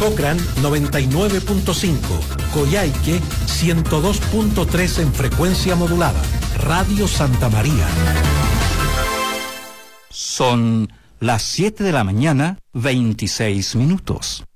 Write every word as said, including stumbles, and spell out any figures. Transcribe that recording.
Cochrane noventa y nueve punto cinco, Coyhaique ciento dos punto tres en frecuencia modulada. Radio Santa María. Son las siete de la mañana, veintiséis minutos.